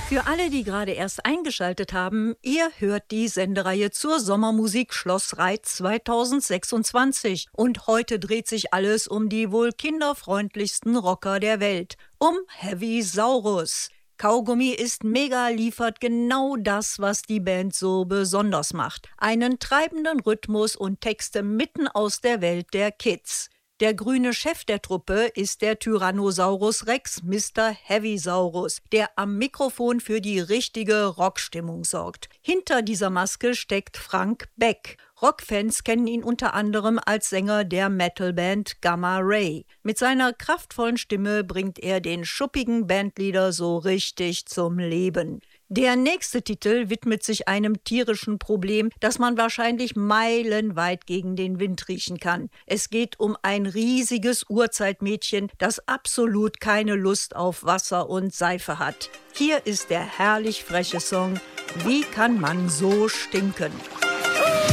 Für alle, die gerade erst eingeschaltet haben, ihr hört die Sendereihe zur Sommermusik Schloss Reiz 2026. Und heute dreht sich alles um die wohl kinderfreundlichsten Rocker der Welt, um Heavy Saurus. Kaugummi ist mega liefert genau das, was die Band so besonders macht. Einen treibenden Rhythmus und Texte mitten aus der Welt der Kids. Der grüne Chef der Truppe ist der Tyrannosaurus Rex, Mr. Heavysaurus, der am Mikrofon für die richtige Rockstimmung sorgt. Hinter dieser Maske steckt Frank Beck. Rockfans kennen ihn unter anderem als Sänger der Metalband Gamma Ray. Mit seiner kraftvollen Stimme bringt er den schuppigen Bandleader so richtig zum Leben. Der nächste Titel widmet sich einem tierischen Problem, das man wahrscheinlich meilenweit gegen den Wind riechen kann. Es geht um ein riesiges Urzeitmädchen, das absolut keine Lust auf Wasser und Seife hat. Hier ist der herrlich freche Song "Wie kann man so stinken?"